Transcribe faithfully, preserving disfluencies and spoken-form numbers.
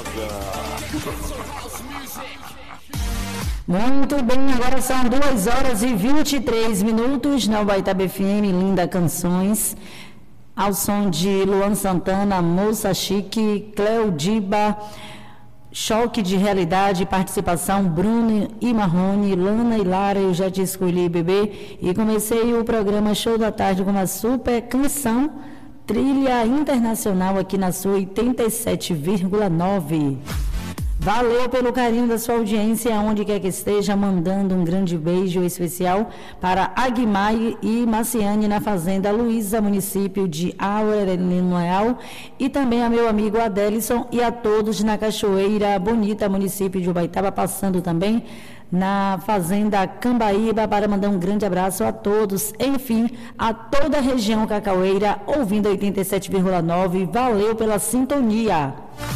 Muito bem, agora são duas horas e vinte e três minutos na Ubaitaba F M, Linda Canções, ao som de Luan Santana, Moça Chique, Cleodiba, Choque de Realidade, participação Bruno e Marrone, Lana e Lara, Eu Já Te Escolhi, Bebê, e comecei o programa Show da Tarde com uma super canção, trilha internacional aqui na sua oitenta e sete vírgula nove. Valeu pelo carinho da sua audiência, onde quer que esteja, mandando um grande beijo especial para Aguimai e Maciane na Fazenda Luísa, município de Aurelino, e também a meu amigo Adelison e a todos na Cachoeira Bonita, município de Ubaitaba, passando também na Fazenda Cambaíba, para mandar um grande abraço a todos, enfim, a toda a região cacaueira, ouvindo oitenta e sete vírgula nove. Valeu pela sintonia.